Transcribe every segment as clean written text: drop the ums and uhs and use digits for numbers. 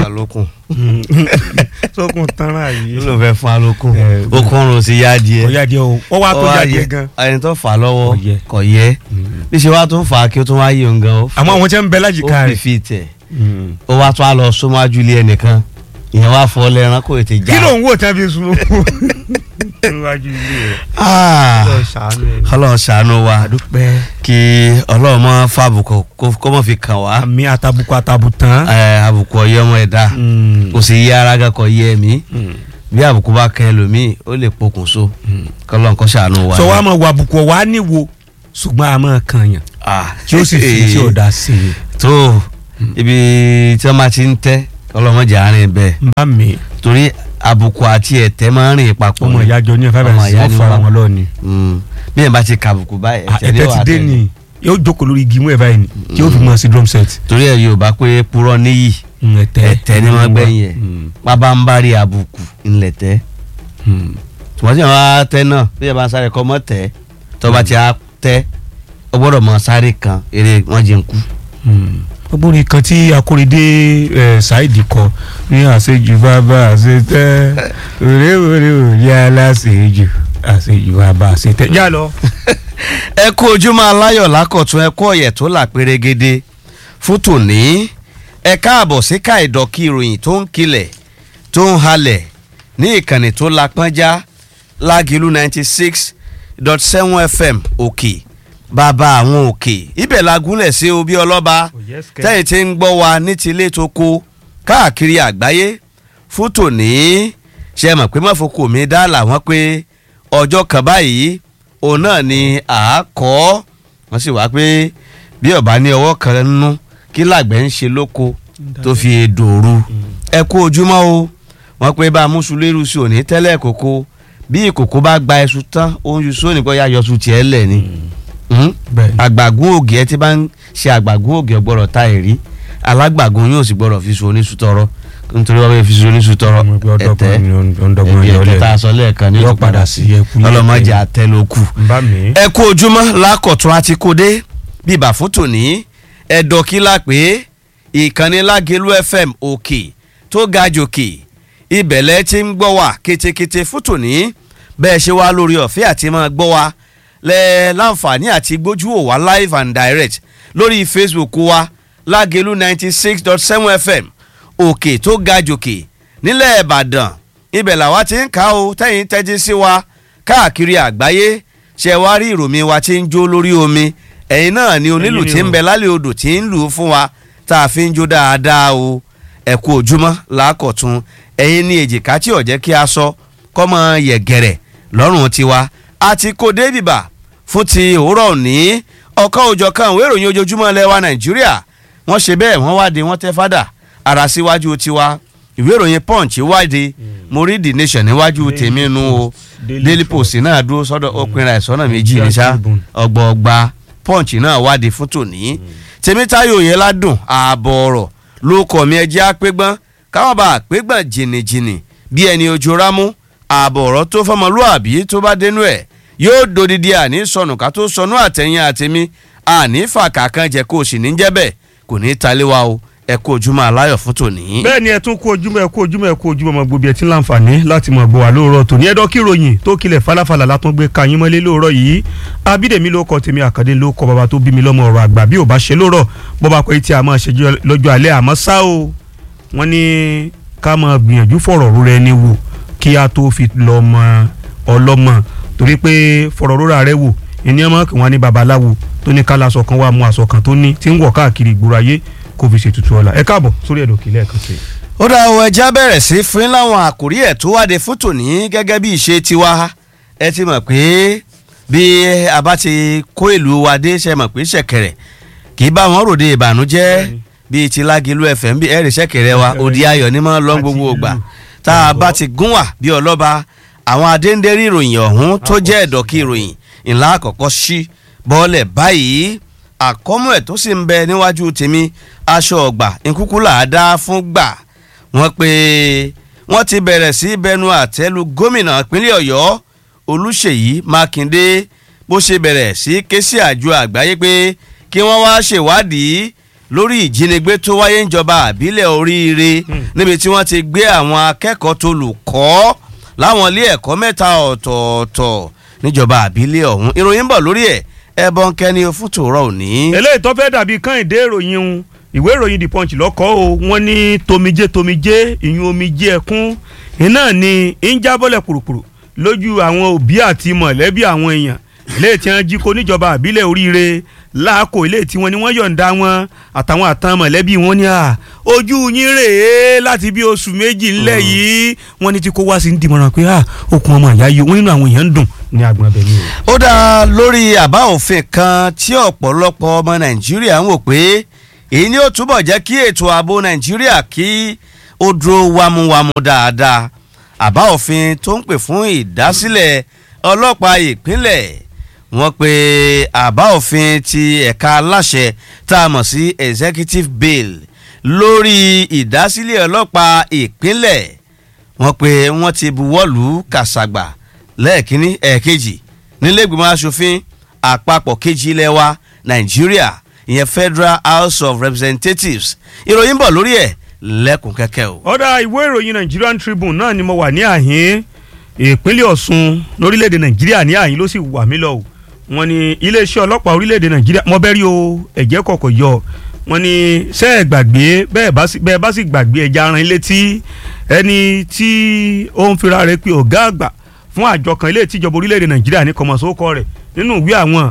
alókun. sókun tanra yìí. ló fẹ́ fún alókun. okun ọrùn sí yá díẹ̀. ó yá díẹ̀ o ó wá tó jáde gan. ẹni tó fà á lọ́wọ́ kò yẹ bí ṣe wá tó ń fà á kí ó tún wá yí òun gan. àmọ́ àwọn tí wọ́n ń bẹ lájìká ó rẹ̀. fi fi tẹ̀ ó wá tó á lọ súnmọ́jú ilé ẹnìkan ìyẹn wá fọ́ lẹ́ran kó ètè já. kí ló ń wò tán fi sun níwájú ilé rẹ̀. Ọlọ́run ṣàánú wa dúpẹ́. kí Ọlọ́run mọ́ fàbùkù kó mọ́ fi kàn wá. àmì àtàbùkù àtàbùtàn. àbùkù ọyẹ ọmọ ẹ̀dá kò sì yí ara gan kò yẹ mí bí àbùkù bá kàn ẹlòmíì ó lè pokùnso k'Ọlọ́run kó ṣàánú wa. sọ wa mọ wà àbùkù wa níwo ṣùgbọ́n a máa kàn yàn tí ó sì fi tí ò dá sí i. tó ibi tí wọ́n máa ti ń tẹ́ ọlọ́mọdé àárín bẹ́ẹ̀. n bá mi. torí àbùkù àti ẹ̀tẹ́ máa ń rìn papọ̀. ọmọ ìyá jọ ní ẹ̀fẹ́ bẹ̀rẹ̀ sí wọ́n fara wọn lọ́ọ̀ni. bí ẹ̀ bá ti kàbùkù báyìí ẹ̀tẹ́ ti dé ni yóò jókòó lórí igi mú ẹ̀ báyìí ni tí yóò fi mọ̀ sí drum set. torí ẹ̀ Yorùbá pé purọ́ níyì ẹ̀tẹ́ ni wọ́n gbẹ̀yìn ẹ̀ pábá ń bá rí àbùkù ńlẹ̀tẹ́. tùmọ̀ tí wọ́n á tẹ́ náà bí ẹ̀ bá ń sáré kọ́ mọ́ tẹ́ tó bá ti á tẹ́ ọ gbọ́dọ̀ mọ sáré kan eré wọ́n jẹun kú. gbogbo nǹkan tí Akóredé Saidi kọ ní àṣejù bàbá àṣetẹ òrèwòrè òye aláṣejù àṣejù bàbá àṣetẹ. yá lọ. ẹ kú ojúmọ́ aláyọ̀ lákọ̀tún ẹ kú ọ̀yẹ̀ tó là pérégede fún tòní ẹ káàbọ̀ sí ká ìdọ̀kí ìròyìn tó ń kilẹ̀ tó ń halẹ̀ ní ìkànnì tó lapọ́njá Lágìlú 96.7 FM òkè bàbá àwọn òkè ibẹ̀ la gúnlẹ̀ sí obi ọlọ́ba tẹ́yìn tí ń gbọ́ wa ní tilé tó kó káàkiri àgbáyé fún tòní ṣe mọ̀ pé mọ́fokò mi dá làwọn pé ọjọ́ kan báyìí òun náà ni àákọ́ wọ́n sì wá pé bí ọba ní ọwọ́ kan nínú kí làgbẹ̀ ń ṣe lóko tó fi dòru ẹ kú ojúmọ́ o wọ́n pé bá a mú sulérù sí òní tẹ́lẹ̀ kòkó bí ìkòkó bá gba ẹṣu tán òun yù sóòní kọ́ yá yọṣu tiẹ̀ lẹ̀ ni. àgbàgún ògì ẹ ti bá ń ṣe àgbàgún ògì ọgbọ́dọ̀ ta èrí alágbàgún yóò sì gbọ́dọ̀ fi so oníṣutọrọ nítorí wọ́n fẹ́ fi so oníṣutọrọ ẹ̀tẹ́ ẹ̀tẹ́ tá a sọ lẹ́ẹ̀kan ní ìpadà sí ọlọ́mọdé àtẹlókù. ẹ kú ojúmọ́ lákọ̀tún àti kódé bíbà fún tòní ẹ̀dọ́kílà pé ìkànnì Lágẹ̀lú FM òkè tó ga jòkè ibẹ̀lẹ̀ ti ń gbọ́ wá kétékété fún tòní bẹ́ẹ̀ ṣe wá lórí ọ̀fẹ́ àti máa gbọ́ wá láǹfààní àti gbójú wò wá live and direct lórí Facebook wa Lágẹ̀lú 96.7 FM òkè tó ga jòkè nílẹ̀ Ìbàdàn ibẹ̀ làwa ti ń kà ó tẹ́yìn tẹ́tí sí wa káàkiri àgbáyé ṣe wá rí ìròmí wa ti ń jó lórí omi ẹ̀yin náà ni onílù tí ń bẹ lálẹ́ odò tí ń lù ú fún wa tá a fi ń jó dáadáa o ẹ kú ojúmọ́ lákọ̀tún ẹ̀yin ní èjìká tí ó jẹ́ kí a sọ kọ́mọ yẹ̀gẹ̀rẹ̀ lọ́rùn tiwa àti kò dé bìbà fún ti òwúrọ̀ òní ọ̀kan òjọ̀kan ìwé ìròyìn ojoojúmọ́ lẹ́wà Nàìjíríà wọ́n ṣe bẹ́ẹ̀ wọ́n wáde wọ́n tẹ́ fádà ara síwájú tiwa ìwé ìròyìn Punch wáde mo rí The Nation níwájú tèmi nu o Daily Post náà dúró sọ́dọ̀ òpinra ìsọ́nà méjì níṣà ọgbọọgba Punch náà wáde fún tòní Tèmítáyọ̀ Oyèládùn ààbọ̀ ọ̀rọ̀ ló kọ̀ mí ẹjẹ́ àpégbọ́n káwọn bá àpégbọ́n jìnnìjìnnì bí ẹni ojú rámú ààbọ̀ ọ̀rọ̀ tó fọmọlúàbí tó bá dénú ẹ̀ yóò dodidi àní sọnù ká tó sọnù àtẹ̀yìn àtẹ̀mí àní fàkà kan jẹ́ kó o sì ní jẹ́ bẹ́ẹ̀ kò ní taléwa o ẹ kú ojúmọ́ aláyọ̀ fún tòní. bẹ́ẹ̀ ni ẹ tún kú ojúmọ́ ẹ kú ojúmọ́ ẹ kú ojúmọ́ ọmọ gbòbí ẹ ti ń láǹfààní láti mọ̀ bọ̀ wá lóòrọ̀ tòní ẹ̀dọ́ kí ròyìn tó kilẹ̀ falafala látún gbé kayín mọ́lé lóòrọ̀ yìí Abídèmí ló kọ tèmi Àkàndé ló kọ bàbá tó bí mi lọ́mọ ọ̀rọ̀ àgbà bí ò bá ṣe lóòrọ̀ bọ́ba pé tí a máa ṣe lọ́jọ́ alẹ́ àmọ́ ṣá o wọ́n ní ká máa gbìyànjú fọ̀rọ̀ rúra ẹni wò kí a tó fi lọ́mọ ọlọ́mọ torí pé fọ̀rọ̀ rúra rẹ wò ìní ọmọ kí wọ́n ní babaláwo tó ní kálá aṣọ kan wá mú aṣọ kan tó ní tí ń wọ̀ káàkiri ìgboro ayé kó fi ṣètùtù ọ̀la ẹ káàbọ̀ sórí ẹ̀dọ̀ kìlẹ̀ kan sí. ó dá o ẹja bẹ̀rẹ̀ sí fún láwọn àkórí ẹ̀ tó wáde fún tòní gẹ́gẹ́ bí ìṣe tiwa ẹ ti mọ̀ pé bí a bá ti kó ìlú wa dé ṣe mọ̀ pé ṣẹ̀kẹ̀rẹ̀ kì í bá wọn ròde ìbànújẹ́ bíi ti Lágẹ̀lú FM bí ẹ̀rì ṣẹ̀kẹ̀rẹ̀ wa òdi ayọ̀ ní mọ́ lọ́n gbogbo ògbà tá a bá ti gún wà bí ọlọ́ba àwọn adéǹdérí ìròyìn ọ̀hún tó jẹ́ ẹ̀dọ̀kí ìròyìn ńlá àkọ́kọ́ sí bọ́ọ̀lẹ̀ báyìí àkọ́mọ́ ẹ̀ tó sì ń bẹ níwájú tèmi aṣọ ọ̀gbà nkúkú là á dá fún gbà wọ́n pé wọ́n ti bẹ̀rẹ̀ sí bẹnu àtẹ́lu gómìnà ìpínlẹ̀ Ọ̀yọ́ Olúṣèyí Mákindé bó ṣe bẹ̀rẹ̀ sí ké sí àjọ àgbáyé pé kí wọ́n wá ṣèwádìí lórí ìjínigbé tó wáyé níjọba àbílẹ̀ Oríire níbi tí wọ́n ti gbé àwọn akẹ́kọ̀ọ́ tó lùkọ́ láwọn ilé ẹ̀kọ́ mẹ́ta ọ̀tọ̀ọ̀tọ̀ níjọba àbílẹ̀ ọ̀hún. ìròyìn ń bọ̀ lórí ẹ̀ ẹ̀bọ̀n kẹ́ni fún tòórọ́ òní. eléyìí tó fẹ́ dàbí Kẹ́hìndé ìròyìn un ìwé ìròyìn The Punch lọ́kọ́ o wọ́n ní tomijé ìyún omijé ẹkún iná ni ń jábọ́lẹ̀ kùrùkùrù lójú àwọn òbí àti mọ̀lẹ́bí àwọn èèyàn ilé tí wọ́n jí kó níjọba àbílẹ̀ Oríire láàkó ilé tí wọ́n ní wọ́n yọ̀ǹda wọn àtàwọn àtàn mọ̀lẹ́bí wọn ní ojú yín rèé láti bí oṣù méjì ńlẹ̀ yìí wọ́n ní tí kò wá sí ní dìmọ̀ràn pé okùn ọmọ ìyá yìí wọ́n nínú àwọn èèyàn ń dùn ní agbọ̀n abẹ ní o. ó dá lórí àbá òfin kan tí ọ̀pọ̀lọpọ̀ ọmọ Nàìjíríà ń wò pé èyí ni ó túbọ̀ jẹ́ kí ètò ààbò Nàìjíríà kí ó dúró wámúwámú dáadáa. àbá òfin tó ń pè fún ìdásílẹ̀ ọlọ́pàá ìpínlẹ̀ wọ́n pe àbá òfin ti ẹ̀ka aláṣẹ tá a mọ̀ sí executive bill lórí ìdásílẹ̀ ọlọ́pàá ìpínlẹ̀ wọ́n pe wọ́n ti buwọ́lù kàṣàgbà lẹ́ẹ̀kínní ẹ̀ẹ̀kejì nílẹ̀gbìmọ̀ aṣòfin àpapọ̀ kejì ilẹ̀ wa Nàìjíríà ìyẹn Federal House of Representatives. ìròyìn bọ̀ lórí ẹ̀ lẹ́kùn kẹ́kẹ́ o. ọ̀dà ìwé ìròyìn Nigerian Tribune náà ni mo wà ní àhín ìpínlẹ̀ Ọ̀ṣun lórílẹ̀‐èdè Nàìjíríà ní àhín ló sì wà mí lọ o. wọ́n ní iléeṣẹ́ ọlọ́pàá orílẹ̀‐èdè Nàìjíríà mo bẹ́rí o ẹ̀jẹ̀ kọ̀kọ̀ yọ wọ́n ní ṣé ẹ gbàgbé bẹ́ẹ̀ bá sì gbàgbé ẹja aran ilé tí ẹni tí ó ń fira rẹ̀ pé ọ̀gá àgbà fún àjọ kan ilé ìtìjọba orílẹ̀‐èdè Nàìjíríà ní kọmọsókọ rẹ̀ nínú ìwé àwọn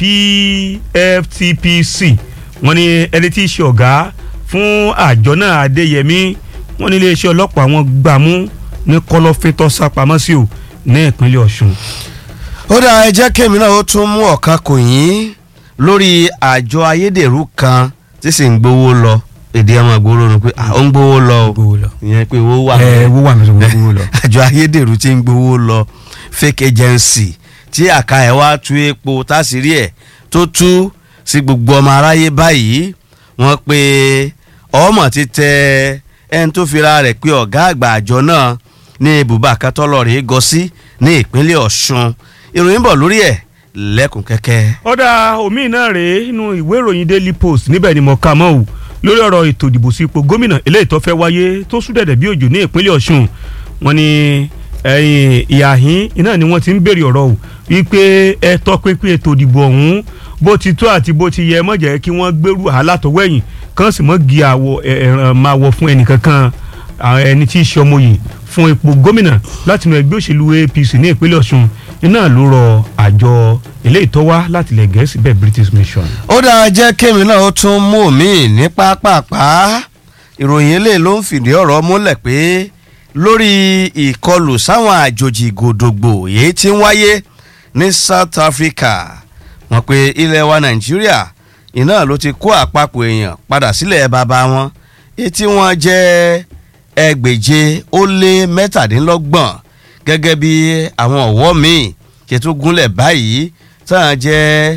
PFTPC wọ́n ní ẹni tí í ṣe ọ̀gá fún àjọ náà Adéyẹmí wọ́n ní iléeṣẹ́ ọlọ́pàá wọn gbàmú ní kọ̀lọ̀fín tó sápamọ́ sí o ní ìpínlẹ̀ Ọ̀ṣun. ó dá ẹ jẹ́ kémi náà ó tún mú ọ̀kan kò yín lórí àjọ ayédèrú kan tí sì ń gbowó lọ èdè ọmọ ìgboro ni pé ó ń gbowó lọ o ìyẹn pé owó wà mí gbowó lọ. àjọ ayédèrú tí ń gbowó lọ fake agency tí àka ẹ̀ wá tú epo tásìrí ẹ̀ tó tú sí gbogbo ọmọ aráyé báyìí wọ́n pe ọmọ ti tẹ ẹni tó fira rẹ̀ pé ọ̀gá àgbà àjọ náà ní ibùba àkàtọ́lọ́rẹ̀ gọ sí ní ìpínlẹ̀ Ọ̀ṣun. ìròyìn bọ̀ lórí ẹ̀ lẹ́kùn kẹ́kẹ́. ọ̀dà omi náà rèé inú ìwé ìròyìn Daily Post níbẹ̀ ni mo kà mọ́ o lórí ọ̀rọ̀ ètò ìdìbò sí ipò gómìnà eléyìí tó fẹ́ wáyé tó sún dẹ̀dẹ̀ bí òjò ní ìpínlẹ̀ Ọ̀ṣun. wọ́n ní ìyàhín iná ni wọ́n ti ń béèrè ọ̀rọ̀ o wípé ẹ tọpinpin ètò ìdìbò ọ̀hún bó ti tó àti bó ti yẹ mọ́ jẹ́ kí wọ́n gbèrú àhálàtọ̀wẹ́yìn kan sì mọ́ gi àwọ̀ ẹ̀ràn máa wọ̀ fún ẹnìkankan ẹni tí í ṣe ọmọ yìí fún ipò gómìnà láti inú ẹgbẹ́ òṣèlú APC ní ìpínlẹ̀ Ọ̀ṣun iná ló rọ àjọ eléyìí tó wá láti ilẹ̀ Gẹ̀ẹ́sì bẹ́ẹ̀ British Mission. ó dáa jẹ́ kémi náà ó tún mú mi ní pápápá ìròyìn eléyìí ló ń fìdí ọ̀rọ̀ múlẹ̀ pé lórí ìkọlù sáwọn àjòjì gòdògbò èyí tí ń wáyé ní South Africa wọ́n pé ilẹ̀ wa Nàìjíríà iná ló ti kó àpapọ̀ èèyàn padà sílẹ̀ bàbá wọn èyí tí wọ́n jẹ́ ẹgbẹ̀je ó lé mẹ́tàdínlọ́gbọ̀n gẹ́gẹ́ bí àwọn ọ̀wọ́ míì ṣe tún gúnlẹ̀ báyìí táwọn jẹ́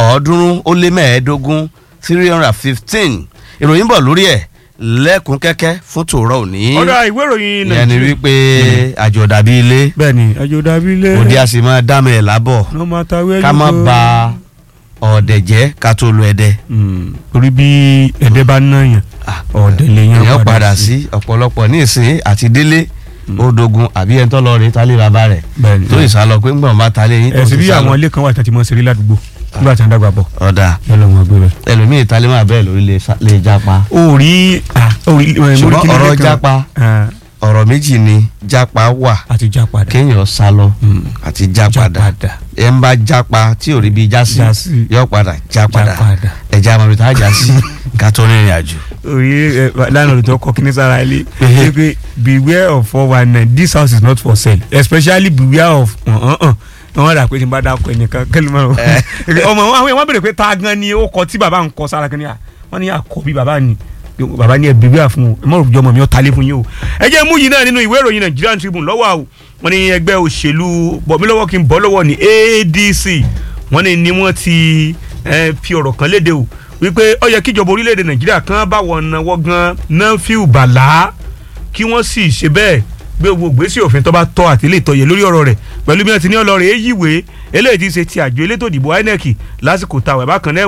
315 315. ìròyìn bọ̀ lórí ẹ̀ lẹ́kùn kẹ́kẹ́ fún tòórọ́ òní. ọ̀dà ìwé ìròyìn Nàìjíríà. ìyẹn ni wípé àjò dàbí ilé. bẹ́ẹ̀ni àjò dàbí ilé. òde a sì máa dámọ̀ ẹ̀ lábọ̀ ká má ba ọ̀dẹ̀ jẹ́ ká tó lu ẹ̀dẹ̀. orí bí ẹ̀dẹ̀ bá ná yàn ọ̀dẹ̀ lè yàn èèyàn padà sí ọ̀pọ̀lọpọ̀ ní ìsìn àti délé ó dogun àbí ẹni tó lọ rí tálé bàbá rẹ̀ tó ìsálọ pé ńgbọ̀n bá tálé yín tó sì sálọ. ẹ̀sìn bí àwọn ilé kan wà tàbí mọ́ ṣeré ládùúgbò nígbà tí wọ́n dàgbà bọ̀. ọ̀dà ẹlòmíì tálé máa bẹ́ẹ̀ lórí lè jápa. ṣùgbọ́n ọ̀rọ̀ jápa ọ̀rọ̀ méjì ni jápa wà àti jápadà kéèyàn sálọ àti jápadà ẹ ń bá jápa tí ò rí bí jásí yóò padà jápadà ẹ̀já àmọ́ tá a já sí ká tó rìnrìn àjò. orí lánàá olùtọ́ kọ́ kíní sára ilé pé beware of 419 this house is not for sale especially beware of wọ́n rà pé tí n bá dákọ̀ ẹnìkan kẹ́lí mọ́ ọmọ wọn bèrè pé ta gan ni ó kọ tí bàbá ń kọ sára kìnìyà wọ́n ní àkọ́bí bàbá ni bàbá ní ẹbí wíwà fún o ẹ mọ̀ òjò ọmọ mi ó talé fún yín o ẹ jẹ́ mú yìí náà nínú ìwé ìròyìn Nigerian Tribune lọ́wọ́ o wọ́n ní ẹgbẹ́ òṣèlú bọ̀mílọ́wọ́ kí n bọ́ lọ́wọ́ ní ADC wọ́n ní wọ́n ti fi ọ̀rọ̀ kan léde o wípé ó yẹ kíjọba orílẹ̀-èdè Nàìjíríà kan bá wọn náwó gan náà fi bàlá kí wọ́n sì ṣe bẹ́ẹ̀ gbé gbogbo gbèsè òfin tó bá tọ́ àti ilé ìtọ́yẹ lórí ọ̀rọ̀ rẹ̀ pẹ̀lú bí wọ́n ti ní ọlọ́rẹ̀ èyíwé eléyìí ti ṣe ti àjọ elétò ìdìbò INEC lásìkò tàwẹ̀ bákan náà ẹ̀wẹ̀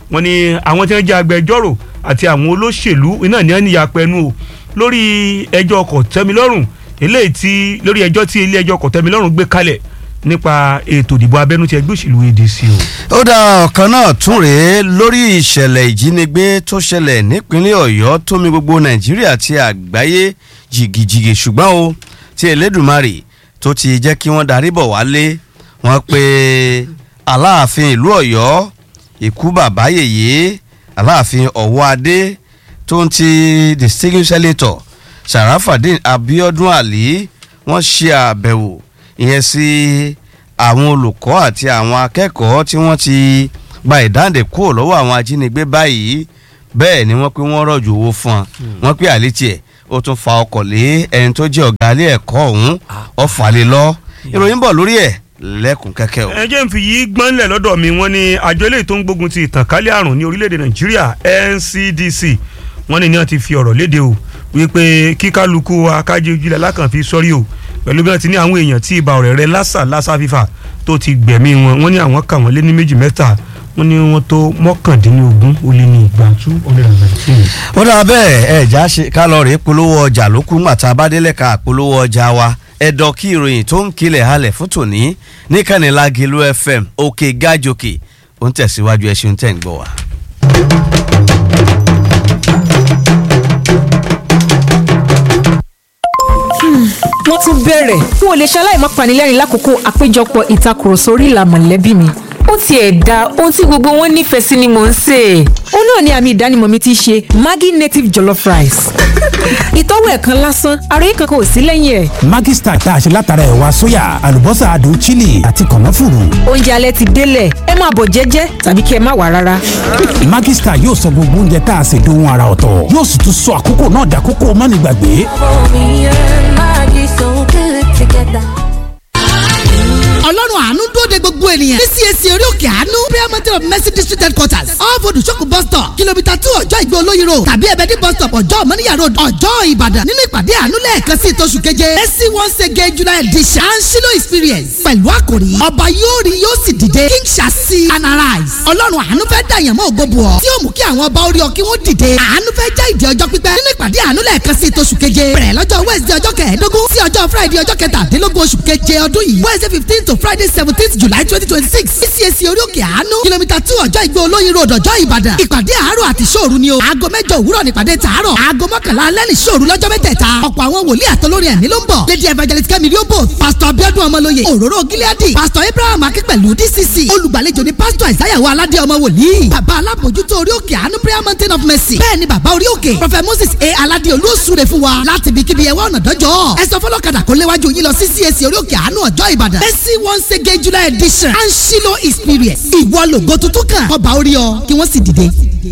wọ́n ní àwọn tí wọ́n jẹ́ agbẹjọ́rò àti àwọn olóṣèlú iná ní wọ́n ní yapẹnu o lórí ẹjọ́ kòtẹ́milọ́rùn lórí ẹjọ́ tí ilé ẹjọ́ kòtẹ́milọ́rùn gbé kalẹ̀ nípa ètò ìdìbò abẹ́nú ti ẹgbẹ́ òṣèlú ADC o. ó dá ọ̀kan náà tún rèé lórí ìṣẹ̀lẹ̀ ìjínigbé tó ṣẹlẹ̀ nípínlẹ̀ Ọ̀yọ́ tó mì gbogbo Nàìjíríà àti àgbáyé jìgìjìgì ṣùgbọ́n o tí Elédùmarè tó ti jẹ́ kí wọ́n darí bọ̀ wálé wọ́n pe Aláàfin ìlú Ọ̀yọ́ ikú bàbá yèyé Aláàfin Ọ̀wọ́adé tó ń ti distinguished senator Sharafadeen Abiodun Ali wọ́n ṣe àbẹ̀wò ìyẹn sí àwọn olùkọ́ àti àwọn akẹ́kọ̀ọ́ tí wọ́n ti gba ìdáǹdè kúrò lọ́wọ́ àwọn ajínigbé báyìí bẹ́ẹ̀ ni wọ́n pé wọ́n rọ̀jò owó fún wọn pé àlétí ẹ̀ ó tún fa ọkọ̀ lé ẹni tó jẹ́ ọ̀gá ilé ẹ̀kọ́ ọ̀hún ọ̀fà lé lọ ìròyìn bọ̀ lórí ẹ̀ lẹ́kùn kẹ́kẹ́ o. ẹ jẹ́ n fi yìí gbọ́nlẹ̀ lọ́dọ̀ mi wọ́n ní àjọ eléyìí tó ń gbógun ti ìtànkálẹ̀ àrùn ní orílẹ̀-èdè Nàìjíríà NCDC wọ́n ní wọ́n ti fi ọ̀rọ̀ léde o wípé kíkálukú wa kájí ojúlẹ̀ lákànfi sọ́rí o pẹ̀lú bí wọ́n ti ní àwọn èèyàn tí ibà ọ̀rẹ́ rẹ lásà fífà tó ti gbẹ̀mí wọn wọ́n ní àwọn kà wọ́n lé ní méjì mẹ́ta wọ́n ní wọ́n tó 19 ó lé ní ìgbà 219. ó dà bẹ́ẹ̀ ẹ̀já ṣe ká lọ rèé polówó ọjà ló kú màtá abádélẹ́ka polówó ọjà wa ẹ̀dọ̀ kí ìròyìn tó ń kilẹ̀ halẹ̀ fún tòní níkànnì Lágìlú FM òkè gájòkè ó ń tẹ̀síwájú ẹ̀ ṣeun tẹ̀ ń gbọ́ wa. wọ́n tún bẹ̀rẹ̀ n ò lè ṣaláì má panilẹ́rìn lákòókò àpéjọpọ̀ ìtakùrọ̀sọ orí ìlà mọ̀lẹ́bí mi ó tiẹ̀ da ohun tí gbogbo wọn nífẹ̀ẹ́ sí ni mò ń sè. ó náà ni àmì ìdánimọ̀ mi ti ṣe Maggi native jollof rice. ìtọ́wò ẹ̀kan lásán ara yìí kankan ò sí lẹ́yìn ẹ̀. Maggi Star tá a ṣe látara ẹ̀wà sóyà àlùbọ́sà adùn chili àti kànáfùrù. oúnjẹ alẹ́ ti délẹ̀ ẹ máa bọ̀ jẹ́jẹ́ tàbí kí ẹ má wá rárá. Maggi Star yóò sọ gbogbo oúnjẹ tá a ṣe dohun ara ọ̀tọ̀ yóò sì tún sọ àkókò náà dàkókò mánigbàgbé. Ọlọ́run àánú dóde gbogbo ènìyàn ní CAC orí òkè àánú prayer mountain of mercy district headquarters off Odùsókù bus stop kìlómítà 2 ọjọ́ ìgbé olóyin road tàbí ẹ̀bẹ̀dì bus stop ọjọ́ mọ́níyà road ọjọ́ Ìbàdàn nínú ìpàdé àánú lẹ́ẹ̀kan sí ìtòṣù keje mercy once again July edition and Shiloh experience pẹ̀lú àkòrí ọba yóò rí yóò sì dìde king shall see and arise. Ọlọ́run àánú fẹ́ dàyàn mọ́ ògbóbu ọ tí yóò mú kí àwọn ọba orí ọ kí wọ́n dìde. Àánú fẹ́ já ìdí ọjọ́ pípẹ́ nínú ìpàdé àánú lẹ́ẹ̀kan sí ìtòṣù keje bẹ̀rẹ̀ lọ́jọ́ Wednesday ọjọ́ kẹẹ̀ẹ́dógún sí ọjọ́ Friday ọjọ́ kẹtàdínlógún oṣù keje ọdún yìí Wednesday 15 to Friday 17th July 2026 CAC orí òkè àánú kìlómítà 2 ọjọ́ ìgbé olóyin road ọjọ́ Ìbàdàn. Ìpàdé àárọ̀ àti ṣòru ni o. aago 8 òwúrọ̀ nípàdé tààrọ̀ aago 11 alẹ́ ní ṣòru lọ́jọ́ mẹ́tẹ̀ẹ̀ta. ọ̀pọ̀ àwọn wòlíì àtolórí ẹ̀mí ló ń bọ̀. Lady Evangelist Kẹ́mi Riobo Pastor Abiodun Ọmọlóye òróró Gileadi Pastor Abraham Akínpẹ̀lú DCC olùgbàlejò ni Pastor Isaiah Aládé ọmọ wòlíì. Bàbá alábòjútó orí òkè àánú prayer mountain of mercy. bẹ́ẹ̀ ni bàbá orí òkè Prophet Moses A. Aládé olóṣùrè fún wa láti ibi kíbi ẹwà ọ̀nà dọ́jọ́. ẹ sọ fọlọ́kadà kó léwájú yín lọ sí CAC orí òkè àánú ọjọ́ Ìbàdàn. Mercy once again July edition and Shiloh experience. ìwọ lògo tuntun kan ọba orí ọ kí wọ́n sì dìde.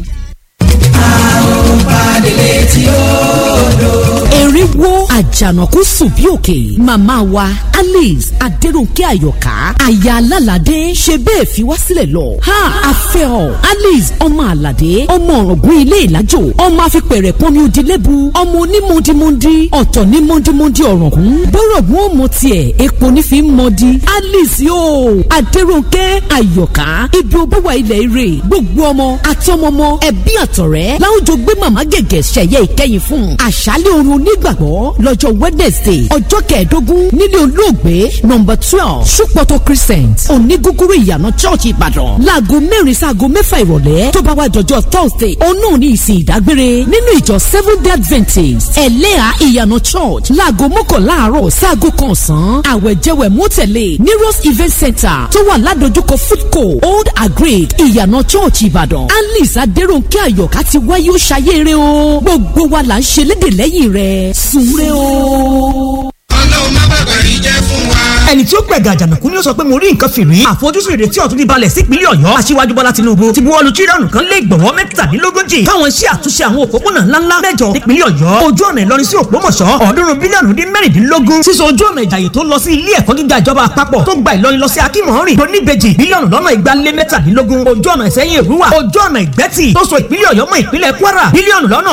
àwọn padì létí odò. eriwo àjànàkú sùn bí òkè màmá wa Alice Adéròǹkẹ́ Àyọ̀ká aya alálàdé ṣe bẹ́ẹ̀ fi wá sílẹ̀ lọ. afẹ́ ọ Alice ọmọ àlàdé ọmọ ọ̀rọ̀gún ilé ìlàjò ọmọ afipẹ̀rẹ̀ pọ́nmi òdìlẹ́bu ọmọ onímọ̀dìmọ̀dì ọ̀tọ̀ ní mọ̀dìmọ̀dì ọ̀rọ̀gún bọ́rọ̀gún ọmọ tiẹ̀ epo ní fi ń mọ̀dì Alice yóò Adéròǹkẹ́ Àyọ̀ká ibi òbúwa ilẹ̀ ire gbogbo ọmọ àtọmọmọ ẹbí àtọ̀rẹ́ láwùjọ gbé màmá gẹ̀gẹ̀ ṣẹ̀yẹ ìkẹyìn fún àṣálẹ̀ oorun onígbàgbọ́ lọ́jọ́ Wednesday ọjọ́ kẹẹ̀ẹ́dógún nílé olóògbé nọ́mbà 12 Ṣùpọ̀tọ̀ Crescent onígúgúrú ìyànà church Ìbàdàn láago 4 sáago 6 ìrọ̀lẹ́ tó bá wá dọjọ́ Thursday òun ní ìsìn ìdágbére nínú ìjọ Seventh Day Adventist ẹlẹ́à ìyànà church láago 11 àárọ̀ sáago 1 ọ̀sán àwẹ̀jẹwẹ̀ mọ́tẹ̀lẹ̀ ní Rose Event Center tó wà ládojúkọ Foodco Old Agric ìyànà church Ìbàdàn. Alice Adéròǹkẹ́ Àyọ̀ká ti wáyé ó ṣayére o gbogbo wa là ń ṣe lédè lẹ́yìn rẹ̀ sùnre o. Ọlọ́run má bàbá rí jẹ́ fún wa. ẹni tí ó gbẹ̀gà àjànàkú ni ó sọ pé mo rí nǹkan fìrí àfojúsùn ìrètí ọ̀tun ti balẹ̀ sípínlẹ̀ Ọ̀yọ́ aṣíwájú Bọ́lá Tinubu ti buwọ́lu tírílíọ̀nù kan lé ìgbọ̀nwọ́ 17 káwọn iṣẹ́ àtúnṣe àwọn òpópónà ńláńlá 8 nípínlẹ̀ Ọ̀yọ́ ojú ọ̀nà Ìlọrin sí Ògbómọ̀ṣọ́ 300 bílíọ̀nù dín 16 sísọ ojú ọ̀nà Ìjàyè tó lọ sí ilé ẹ̀kọ́ gíga ìjọba àpapọ̀ tó gba Ìlọrin lọ sí Akínmọ̀ọ́rìn tó níbejì bílíọ̀nù lọ́nà 217 ojú ọ̀nà Ìṣẹ́yìn Èrúwà ojú ọ̀nà Ìgbẹ́tì tó so ìpínlẹ̀ Ọ̀yọ́ mọ́ ìpínlẹ̀ Kwara bílíọ̀nù lọ́nà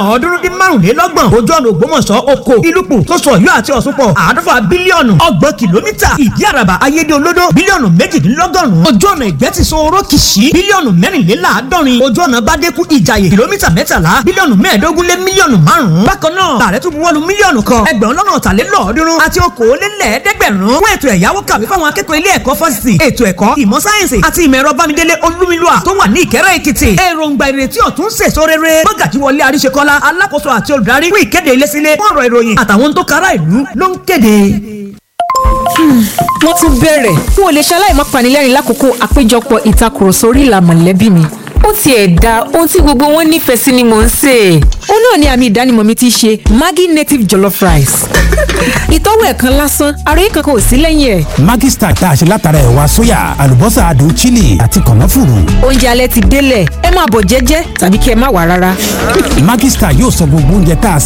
325 ojú ọ̀nà Ògbómọ̀ṣọ́ Oko Ìlúpù tó so Ọ̀yọ́ àti Ọ̀ṣun pọ̀ 100 bílíọ̀nù 30 kìlómítà ìdí àràbà ayédè olódó bílíọ̀nù méjìdínlọ́gọ́rùn-ún ojú ọ̀nà ìgbẹ́tì sòrò kìsì bílíọ̀nù mẹ́rìnléláàádọ́rin ojú ọ̀nà bádékù ìjàyè kìlómítà mẹ́tàlá bílíọ̀nù mẹ́ẹ̀ẹ́dógún lé mílíọ̀nù márùn-ún bákan náà tààrẹ tún buwọ́lu mílíọ̀nù kan ẹgbẹ̀rún lọ́nà ọ̀tàlélọ́ọ̀ọ́dúnrún àti okòólélẹ́ẹ̀ẹ́dẹ́gbẹ̀rún fún ètò ẹ̀yáwó kàwé fáwọn akẹ́kọ̀ọ́ ilé ẹ̀kọ́ fásitì ètò ẹ̀kọ́ ìmọ̀ sáyẹ́nsì àti ìmọ̀ ẹ̀rọ bámidélé olúmilúà tó wà ní ìkẹ́rẹ́ èkìtì èròǹgbà ìrètí ọ̀tún sèso rere mọ́gàjí wọlé àríṣekọ́lá alákòóso àti olùdarí fún ìkéde ilé-sílé fún ọ̀rọ̀ ìròyìn àtàwọn tó kára ìlú ló ń kéde. wọ́n tún bẹ̀rẹ̀ n ò lè ṣaláì má panilẹ́rìn lákòókò àpéjọpọ̀ ìtakùrọ̀sọ orí ìlà mọ̀lẹ́bí mi ó tiẹ̀ da ohun tí gbogbo wọn nífẹ̀ẹ́ sí ni mò ń sè é. ó náà ni àmì ìdánimọ̀ mi ti ṣe Maggi native jollof rice. ìtọ́wò ẹ̀kan lásán àròyé kankan ò sí lẹ́yìn ẹ̀. Maggi Star tá a ṣe látara ẹ̀wà sóyà àlùbọ́sà adùn chili àti kànáfùrù. oúnjẹ alẹ́ ti délẹ̀ ẹ máa bọ̀ jẹ́jẹ́ tàbí kí ẹ má wá rárá. Maggi Star yóò sọ gbogbo oúnjẹ tá a